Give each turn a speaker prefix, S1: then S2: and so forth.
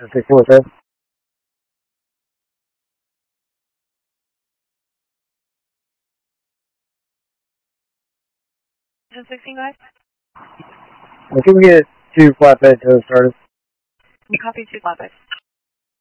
S1: 16, what's that?
S2: 16, guys?
S1: Can we get 2 flatbed tows started?
S2: Copy 2 flatbed.